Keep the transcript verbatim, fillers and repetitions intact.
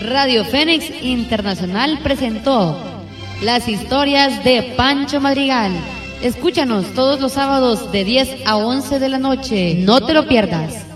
Radio Fénix Internacional presentó Las historias de Pancho Madrigal. Escúchanos todos los sábados de diez a once de la noche. No te lo pierdas.